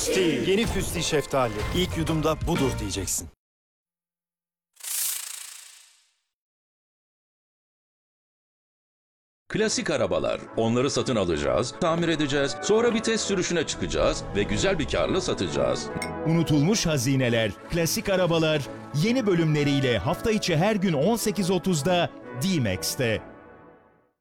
Füsti. Yeni Füsti şeftali. İlk yudumda budur diyeceksin. Klasik arabalar. Onları satın alacağız, tamir edeceğiz, sonra bir test sürüşüne çıkacağız ve güzel bir karla satacağız. Unutulmuş hazineler, klasik arabalar yeni bölümleriyle hafta içi her gün 18.30'da D-Max'te.